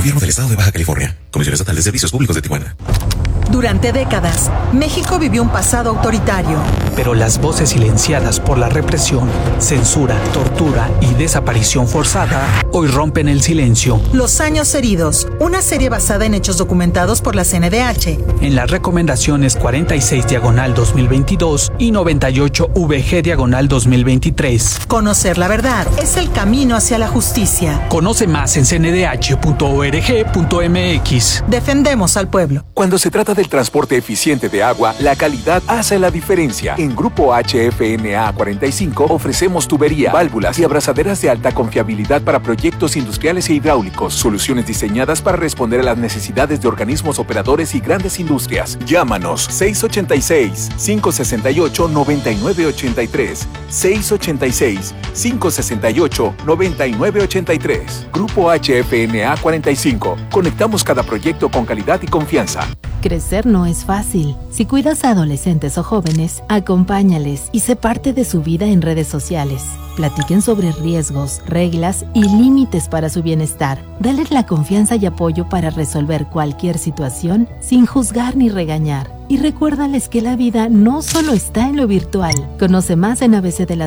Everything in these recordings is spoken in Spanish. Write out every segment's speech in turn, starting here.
Gobierno del Estado de Baja California. Comisión Estatal de Servicios Públicos de Tijuana. Durante décadas, México vivió un pasado autoritario. Pero las voces silenciadas por la represión, censura, tortura y desaparición forzada hoy rompen el silencio. Los años heridos, una serie basada en hechos documentados por la CNDH. En las recomendaciones 46/2022 y 98/VG/2023. Conocer la verdad es el camino hacia la justicia. Conoce más en cndh.org.mx. Defendemos al pueblo. Cuando se trata del transporte eficiente de agua, la calidad hace la diferencia. En Grupo HFNA 45 ofrecemos tubería, válvulas y abrazaderas de alta confiabilidad para proyectos industriales e hidráulicos. Soluciones diseñadas para responder a las necesidades de organismos operadores y grandes industrias. Llámanos 686-568-9983. 686-568-9983. Grupo HFNA 45. Conectamos cada proyecto con calidad y confianza. Crecer no es fácil. Si cuidas a adolescentes o jóvenes, acompáñales y sé parte de su vida en redes sociales. Platiquen sobre riesgos, reglas y límites para su bienestar. Dales la confianza y apoyo para resolver cualquier situación sin juzgar ni regañar. Y recuérdales que la vida no solo está en lo virtual. Conoce más en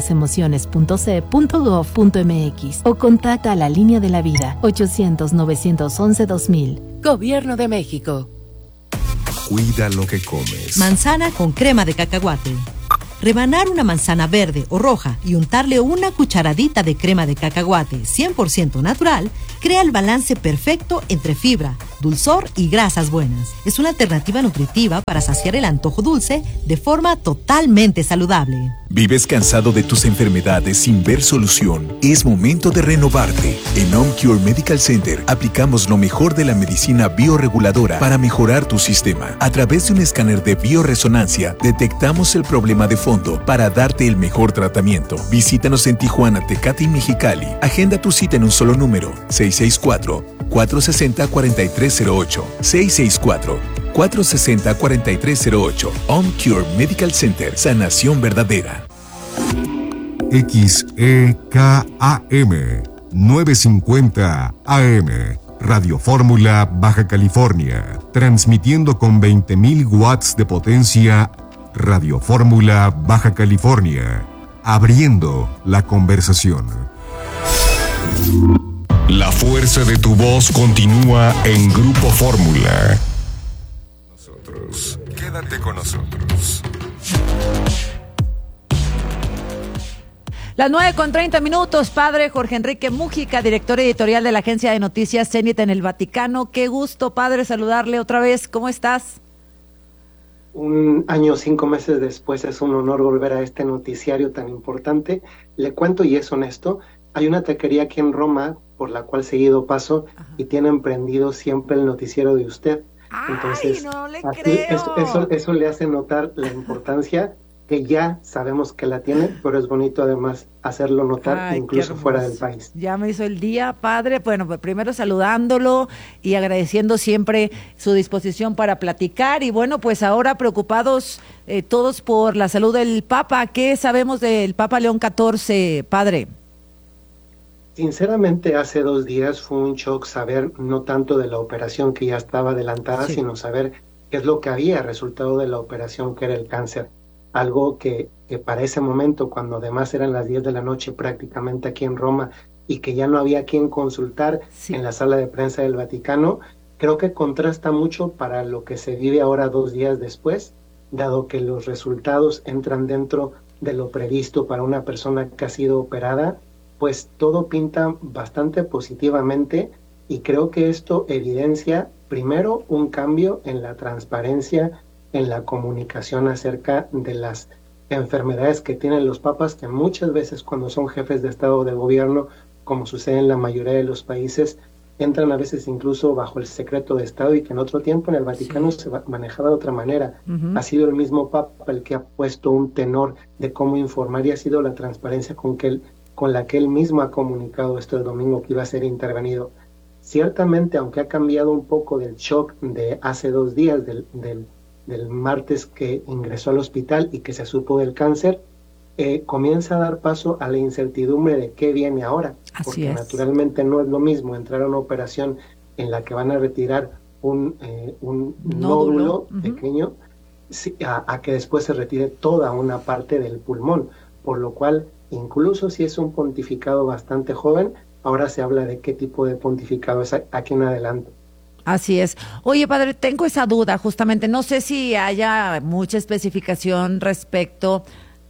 abcdelasemociones.ce.gov.mx o contacta a la Línea de la Vida 800-911-2000. Gobierno de México. Cuida lo que comes. Manzana con crema de cacahuate. Rebanar una manzana verde o roja y untarle una cucharadita de crema de cacahuate 100% natural crea el balance perfecto entre fibra, dulzor y grasas buenas. Es una alternativa nutritiva para saciar el antojo dulce de forma totalmente saludable. ¿Vives cansado de tus enfermedades sin ver solución? Es momento de renovarte. En OnCure Medical Center aplicamos lo mejor de la medicina bioreguladora para mejorar tu sistema. A través de un escáner de bioresonancia, detectamos el problema de fondo para darte el mejor tratamiento. Visítanos en Tijuana, Tecate y Mexicali. Agenda tu cita en un solo número: 664-460-4308. 664-460-4308. OnCure Medical Center. Sanación verdadera. XEKAM 950 AM. Radio Fórmula, Baja California. Transmitiendo con 20.000 watts de potencia. Radio Fórmula, Baja California. Abriendo la conversación. La fuerza de tu voz continúa en Grupo Fórmula. Quédate con nosotros. Las 9:30, padre Jorge Enrique Mújica, director editorial de la agencia de noticias Zenit en el Vaticano. Qué gusto, padre, saludarle otra vez. ¿Cómo estás? Un año, 5 meses después, es un honor volver a este noticiario tan importante. Le cuento, y es honesto, hay una taquería aquí en Roma por la cual seguido paso. Ajá. Y tienen prendido siempre el noticiero de usted. Entonces, ¡ay, no le así, creo! Eso le hace notar la importancia que ya sabemos que la tiene, pero es bonito además hacerlo notar, incluso fuera del país. Ya me hizo el día, padre. Bueno, pues primero saludándolo y agradeciendo siempre su disposición para platicar. Y bueno, pues ahora preocupados todos por la salud del Papa. ¿Qué sabemos del Papa León XIV, padre? Sinceramente, hace 2 días fue un shock saber no tanto de la operación que ya estaba adelantada, sino saber qué es lo que había resultado de la operación, que era el cáncer. Algo que para ese momento, cuando además eran las 10 de la noche prácticamente aquí en Roma y que ya no había quien consultar en la sala de prensa del Vaticano, creo que contrasta mucho para lo que se vive ahora 2 días después, dado que los resultados entran dentro de lo previsto para una persona que ha sido operada, pues todo pinta bastante positivamente, y creo que esto evidencia primero un cambio en la transparencia, en la comunicación acerca de las enfermedades que tienen los papas, que muchas veces cuando son jefes de Estado o de gobierno, como sucede en la mayoría de los países, entran a veces incluso bajo el secreto de Estado, y que en otro tiempo en el Vaticano se manejaba de otra manera. Ha sido el mismo Papa el que ha puesto un tenor de cómo informar, y ha sido la transparencia con la que él mismo ha comunicado esto el domingo que iba a ser intervenido. Ciertamente, aunque ha cambiado un poco del shock de hace 2 días, del martes que ingresó al hospital y que se supo del cáncer, comienza a dar paso a la incertidumbre de qué viene ahora, porque naturalmente no es lo mismo entrar a una operación en la que van a retirar un nódulo pequeño, a que después se retire toda una parte del pulmón, por lo cual incluso si es un pontificado bastante joven, ahora se habla de qué tipo de pontificado es aquí en adelante. Así es. Oye, padre, tengo esa duda justamente. No sé si haya mucha especificación respecto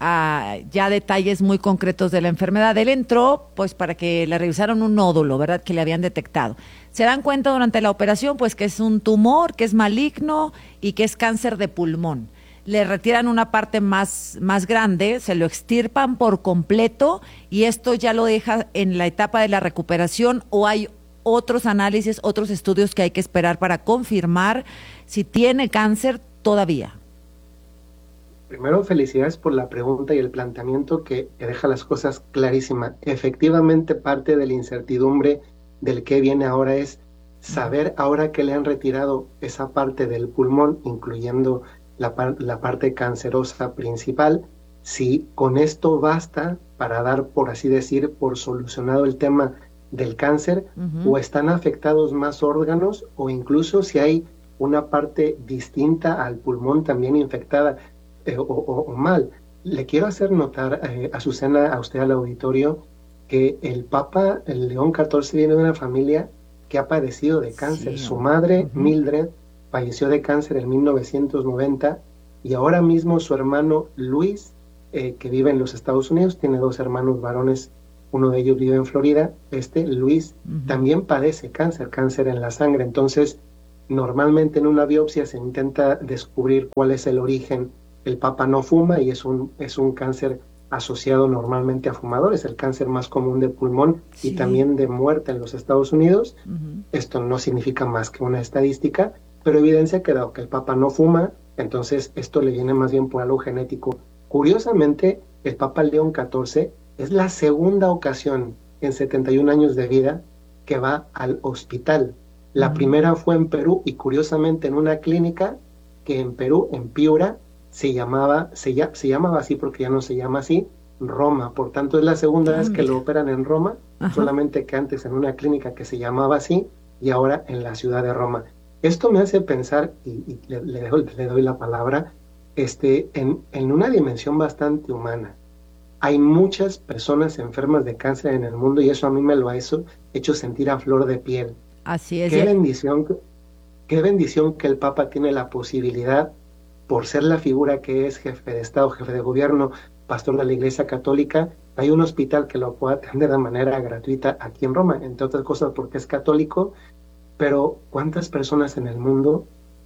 a ya detalles muy concretos de la enfermedad. Él entró pues para que le revisaron un nódulo, ¿verdad?, que le habían detectado. Se dan cuenta durante la operación pues que es un tumor, que es maligno y que es cáncer de pulmón. Le retiran una parte más grande, se lo extirpan por completo y esto ya lo deja en la etapa de la recuperación, o hay otros análisis, otros estudios que hay que esperar para confirmar si tiene cáncer todavía. Primero, felicidades por la pregunta y el planteamiento que deja las cosas clarísimas. Efectivamente, parte de la incertidumbre del que viene ahora es saber, ahora que le han retirado esa parte del pulmón, incluyendo la parte cancerosa principal, si con esto basta para dar, por así decir, por solucionado el tema del cáncer, o están afectados más órganos, o incluso si hay una parte distinta al pulmón también infectada o mal. Le quiero hacer notar, Azucena, a usted, al auditorio, que el Papa, el León XIV, viene de una familia que ha padecido de cáncer. Su madre, Mildred, falleció de cáncer en 1990, y ahora mismo su hermano Luis, que vive en los Estados Unidos, tiene 2 hermanos varones, uno de ellos vive en Florida, Luis, también padece cáncer en la sangre. Entonces, normalmente en una biopsia se intenta descubrir cuál es el origen. El Papa no fuma y es un cáncer asociado normalmente a fumadores, el cáncer más común de pulmón y también de muerte en los Estados Unidos. Esto no significa más que una estadística, pero evidencia que dado que el Papa no fuma, entonces esto le viene más bien por algo genético. Curiosamente, el Papa León XIV es la segunda ocasión en 71 años de vida que va al hospital. La primera fue en Perú, y curiosamente en una clínica que en Perú, en Piura, se llamaba así porque ya no se llama así, Roma. Por tanto, es la segunda vez que lo operan en Roma, solamente que antes en una clínica que se llamaba así y ahora en la ciudad de Roma. Esto me hace pensar, y le doy la palabra, en una dimensión bastante humana. Hay muchas personas enfermas de cáncer en el mundo y eso a mí me lo ha hecho sentir a flor de piel. Así es. Qué bendición que el Papa tiene la posibilidad, por ser la figura que es, jefe de Estado, jefe de gobierno, pastor de la Iglesia Católica, hay un hospital que lo puede atender de manera gratuita aquí en Roma, entre otras cosas porque es católico. Pero ¿cuántas personas en el mundo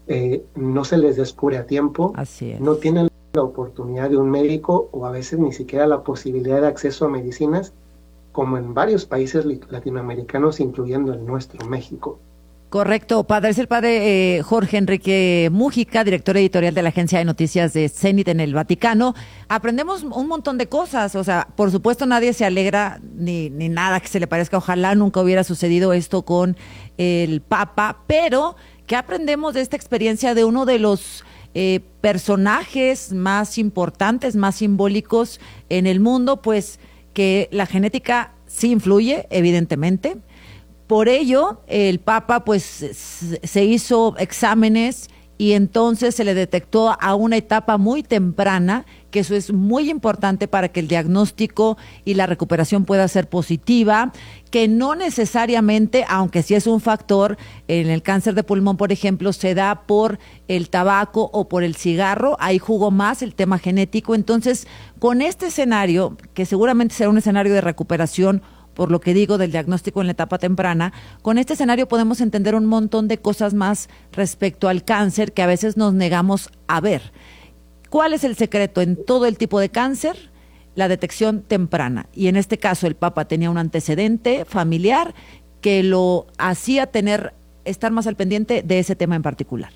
no se les descubre a tiempo? Así es. No tienen la oportunidad de un médico, o a veces ni siquiera la posibilidad de acceso a medicinas, como en varios países latinoamericanos, incluyendo el nuestro, México. Correcto, padre. Es el padre Jorge Enrique Mújica, director editorial de la agencia de noticias de Zenit en el Vaticano. Aprendemos un montón de cosas, o sea, por supuesto nadie se alegra ni nada que se le parezca. Ojalá nunca hubiera sucedido esto con el Papa, pero ¿qué aprendemos de esta experiencia de uno de los personajes más importantes, más simbólicos en el mundo? Pues que la genética sí influye, evidentemente. Por ello, el Papa pues se hizo exámenes y entonces se le detectó a una etapa muy temprana, que eso es muy importante para que el diagnóstico y la recuperación pueda ser positiva, que no necesariamente, aunque sí es un factor, en el cáncer de pulmón, por ejemplo, se da por el tabaco o por el cigarro, ahí jugó más el tema genético. Entonces, con este escenario, que seguramente será un escenario de recuperación, por lo que digo del diagnóstico en la etapa temprana, con este escenario podemos entender un montón de cosas más respecto al cáncer que a veces nos negamos a ver. ¿Cuál es el secreto en todo el tipo de cáncer? La detección temprana. Y en este caso el Papa tenía un antecedente familiar que lo hacía estar más al pendiente de ese tema en particular.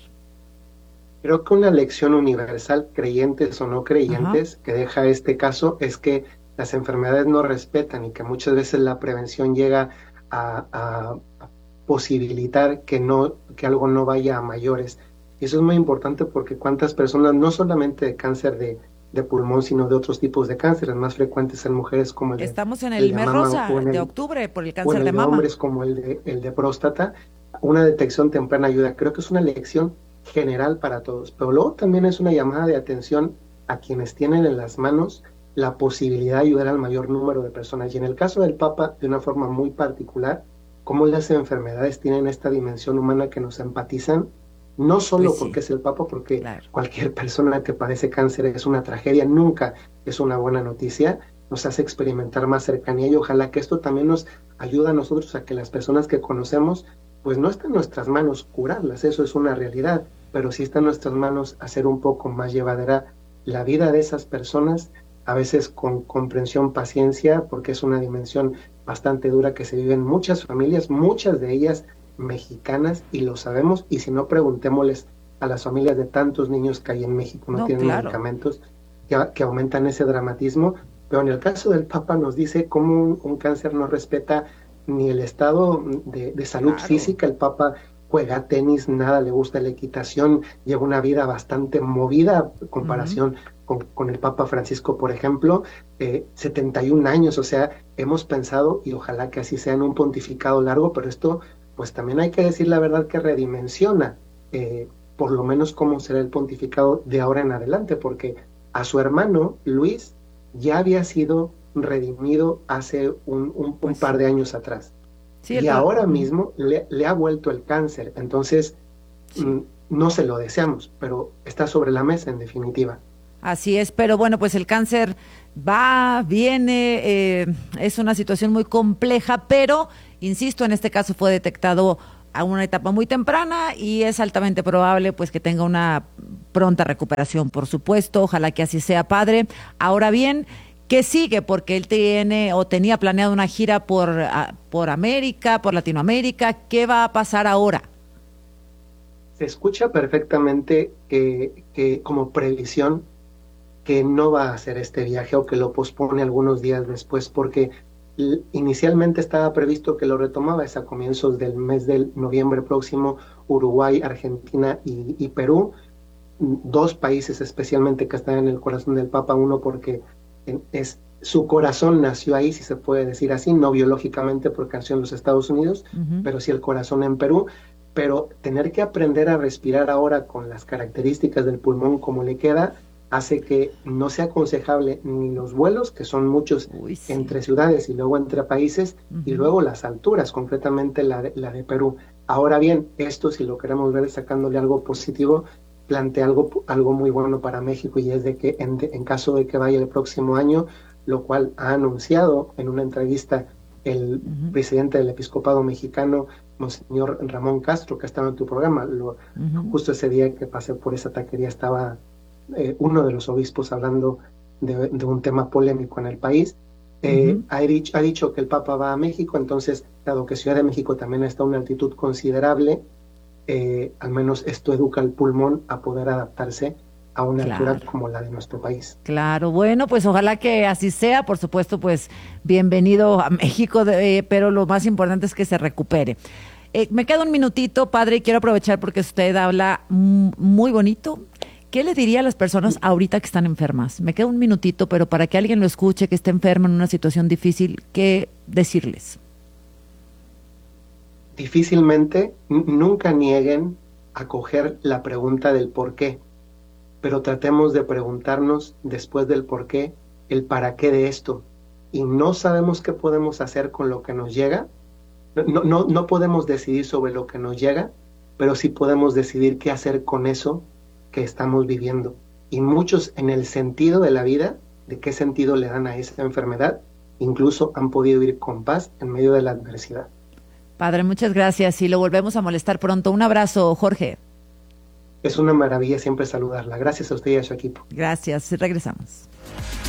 Creo que una lección universal, creyentes o no creyentes, que deja este caso es que las enfermedades no respetan y que muchas veces la prevención llega a posibilitar que algo no vaya a mayores. Y eso es muy importante porque cuántas personas, no solamente de cáncer de pulmón, sino de otros tipos de cánceres más frecuentes en mujeres como Estamos en el mes rosa de octubre por el cáncer de mama. En hombres como el de próstata, una detección temprana ayuda. Creo que es una lección general para todos, pero luego también es una llamada de atención a quienes tienen en las manos la posibilidad de ayudar al mayor número de personas. Y en el caso del Papa, de una forma muy particular, cómo las enfermedades tienen esta dimensión humana que nos empatizan, no solo porque es el Papa, porque cualquier persona que padece cáncer es una tragedia, nunca es una buena noticia, nos hace experimentar más cercanía, y ojalá que esto también nos ayude a nosotros a que las personas que conocemos, pues no está en nuestras manos curarlas, eso es una realidad, pero sí está en nuestras manos hacer un poco más llevadera la vida de esas personas, a veces con comprensión, paciencia, porque es una dimensión bastante dura que se vive en muchas familias, muchas de ellas mexicanas, y lo sabemos, y si no, preguntémosles a las familias de tantos niños que hay en México, no tienen medicamentos que aumentan ese dramatismo. Pero en el caso del Papa nos dice cómo un cáncer no respeta ni el estado de salud física. El Papa juega tenis, nada le gusta la equitación, lleva una vida bastante movida en comparación con el Papa Francisco, por ejemplo, 71 años, o sea, hemos pensado, y ojalá que así sea, en un pontificado largo, pero esto, pues también hay que decir la verdad, que redimensiona por lo menos cómo será el pontificado de ahora en adelante, porque a su hermano Luis ya había sido redimido hace un par de años atrás. Sí, y ahora mismo le ha vuelto el cáncer, entonces no se lo deseamos, pero está sobre la mesa en definitiva. Así es, pero bueno, pues el cáncer va, viene, es una situación muy compleja, pero, insisto, en este caso fue detectado a una etapa muy temprana y es altamente probable pues que tenga una pronta recuperación, por supuesto, ojalá que así sea, padre. Ahora bien, ¿qué sigue? Porque él tiene o tenía planeado una gira por América, por Latinoamérica, ¿qué va a pasar ahora? Se escucha perfectamente que como previsión que no va a hacer este viaje o que lo pospone algunos días después, porque inicialmente estaba previsto que lo retomaba a comienzos del mes de noviembre próximo, Uruguay, Argentina y Perú, dos países especialmente que están en el corazón del Papa, uno porque su corazón nació ahí, si se puede decir así, no biológicamente porque nació en los Estados Unidos, pero sí el corazón en Perú, pero tener que aprender a respirar ahora con las características del pulmón como le queda, hace que no sea aconsejable ni los vuelos, que son muchos entre ciudades y luego entre países, y luego las alturas, concretamente la de Perú. Ahora bien, esto, si lo queremos ver sacándole algo positivo, plantea algo muy bueno para México, y es de que en caso de que vaya el próximo año, lo cual ha anunciado en una entrevista el presidente del Episcopado Mexicano, Monseñor Ramón Castro, que estaba en tu programa, justo ese día que pasé por esa taquería estaba uno de los obispos hablando de un tema polémico en el país. Ha dicho que el Papa va a México, entonces, dado que Ciudad de México también está a una altitud considerable, al menos esto educa al pulmón a poder adaptarse a una altura como la de nuestro país. Claro, bueno, pues ojalá que así sea, por supuesto, pues bienvenido a México, pero lo más importante es que se recupere. Me queda un minutito, padre, y quiero aprovechar porque usted habla muy bonito. ¿Qué le diría a las personas ahorita que están enfermas? Me queda un minutito, pero para que alguien lo escuche, que esté enfermo en una situación difícil, ¿qué decirles? Difícilmente, nunca nieguen a coger la pregunta del por qué, pero tratemos de preguntarnos después del por qué, el para qué de esto. Y no sabemos qué podemos hacer con lo que nos llega. No podemos decidir sobre lo que nos llega, pero sí podemos decidir qué hacer con eso que estamos viviendo. Y muchos, en el sentido de la vida, de qué sentido le dan a esa enfermedad, incluso han podido ir con paz en medio de la adversidad. Padre, muchas gracias y lo volvemos a molestar pronto. Un abrazo, Jorge. Es una maravilla siempre saludarla. Gracias a usted y a su equipo. Gracias, regresamos.